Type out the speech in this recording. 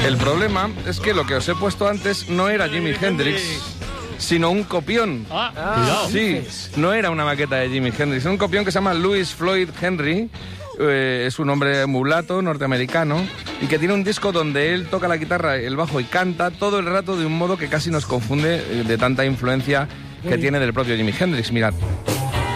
El problema es que lo que os he puesto antes no era Jimi Hendrix, sino un copión. Cuidado. Sí, no era una maqueta de Jimi Hendrix, era un copión que se llama Louis Floyd Henry. Es un hombre mulato norteamericano y que tiene un disco donde él toca la guitarra, el bajo y canta todo el rato de un modo que casi nos confunde de tanta influencia que tiene del propio Jimi Hendrix. Mirad.